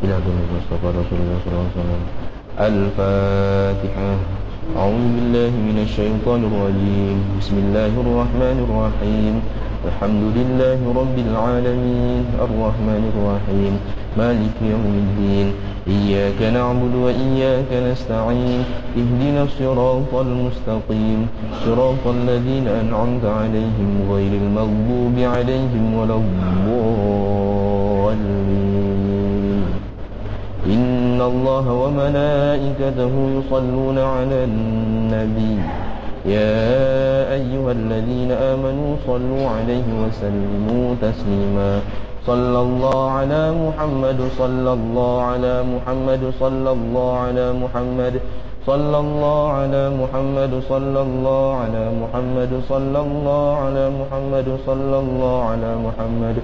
إلى حضرة المصطفى رسول الله صلى الله عليه وسلم. الفاتحة. أعوذ بالله من الشيطان الرجيم. بسم الله الرحمن الرحيم. الحمد لله رب العالمين الرحمن الرحيم مالك يوم الدين إياك نعبد وإياك نستعين اهدنا الصراط المستقيم صراط الذين أنعمت عليهم غير المغضوب عليهم ولا الضالين. إن الله وملائكته يصلون على النبي يا أيها الذين آمنوا صلوا عليه وسلموا تسليما. صلى الله على محمد صلى الله على محمد صلى الله على محمد صلى الله على محمد صلى الله على محمد صلى الله على محمد صلى الله على محمد